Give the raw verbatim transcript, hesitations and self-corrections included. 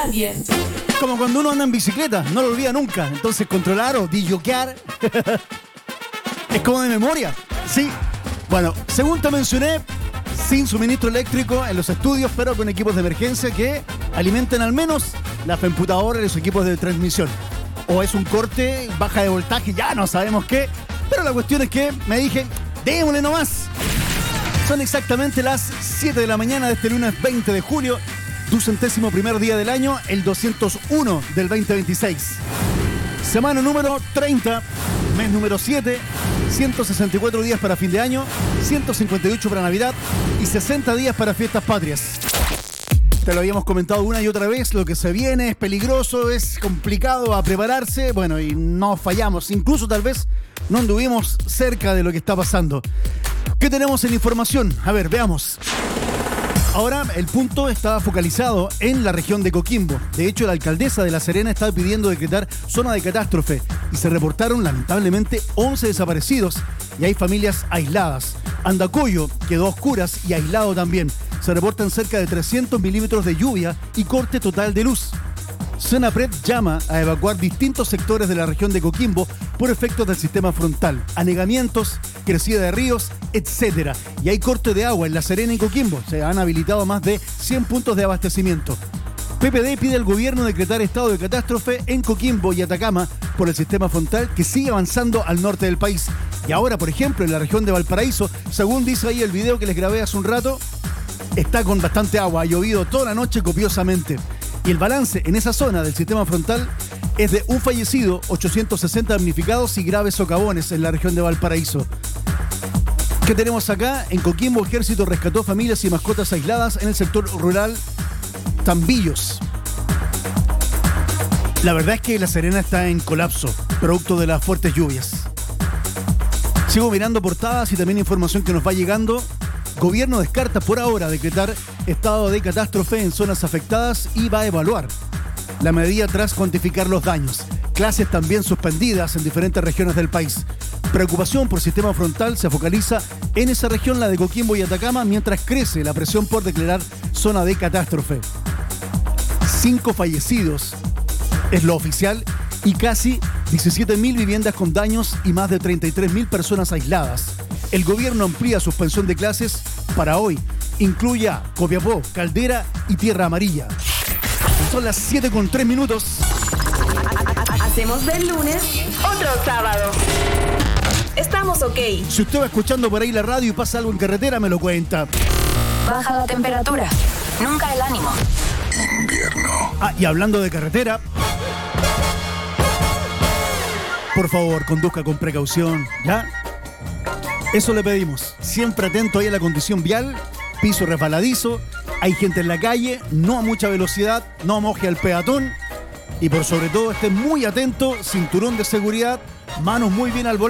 alguien. Como cuando uno anda en bicicleta, no lo olvida nunca. Entonces controlar o disjoquear es como de memoria. Sí. Bueno, según te mencioné, sin suministro eléctrico en los estudios, pero con equipos de emergencia que alimenten al menos la computadora y los equipos de transmisión. O es un corte, baja de voltaje, ya no sabemos qué. Pero la cuestión es que me dije, démosle nomás. Son exactamente las siete de la mañana de este lunes veinte de julio, ducentésimo primer día del año, el doscientos uno del veinte veintiséis. Semana número treinta, mes número siete, ciento sesenta y cuatro días para fin de año, ciento cincuenta y ocho para Navidad y sesenta días para fiestas patrias. Te lo habíamos comentado una y otra vez, lo que se viene es peligroso, es complicado a prepararse, bueno, y no fallamos, incluso tal vez no anduvimos cerca de lo que está pasando. ¿Qué tenemos en información? A ver, veamos. Ahora el punto está focalizado en la región de Coquimbo. De hecho, la alcaldesa de La Serena está pidiendo decretar zona de catástrofe y se reportaron lamentablemente once desaparecidos y hay familias aisladas. Andacollo quedó a oscuras y aislado también. Se reportan cerca de trescientos milímetros de lluvia y corte total de luz. Senapred llama a evacuar distintos sectores de la región de Coquimbo por efectos del sistema frontal, anegamientos, crecida de ríos, etcétera. Y hay corte de agua en La Serena y Coquimbo. Se han habilitado más de cien puntos de abastecimiento. P P D pide al gobierno decretar estado de catástrofe en Coquimbo y Atacama por el sistema frontal que sigue avanzando al norte del país. Y ahora, por ejemplo, en la región de Valparaíso, según dice ahí el video que les grabé hace un rato, está con bastante agua, ha llovido toda la noche copiosamente. Y el balance en esa zona del sistema frontal es de un fallecido, ochocientos sesenta damnificados y graves socavones en la región de Valparaíso. ¿Qué tenemos acá? En Coquimbo, Ejército rescató familias y mascotas aisladas en el sector rural Tambillos. La verdad es que La Serena está en colapso, producto de las fuertes lluvias. Sigo mirando portadas y también información que nos va llegando. Gobierno descarta por ahora decretar estado de catástrofe en zonas afectadas y va a evaluar la medida tras cuantificar los daños. Clases también suspendidas en diferentes regiones del país. Preocupación por sistema frontal se focaliza en esa región, la de Coquimbo y Atacama, mientras crece la presión por declarar zona de catástrofe. Cinco fallecidos es lo oficial y casi diecisiete mil viviendas con daños y más de treinta y tres mil personas aisladas. El gobierno amplía suspensión de clases para hoy. Incluye a Copiapó, Caldera y Tierra Amarilla. Son las siete con tres minutos. Hacemos del lunes otro sábado. Estamos ok. Si usted va escuchando por ahí la radio y pasa algo en carretera, me lo cuenta. Baja la temperatura, nunca el ánimo. Invierno. Ah, y hablando de carretera, por favor, conduzca con precaución, ¿ya? Eso le pedimos. Siempre atento ahí a la condición vial, piso resbaladizo, hay gente en la calle, no a mucha velocidad, no moje al peatón y por sobre todo esté muy atento, cinturón de seguridad, manos muy bien al volante.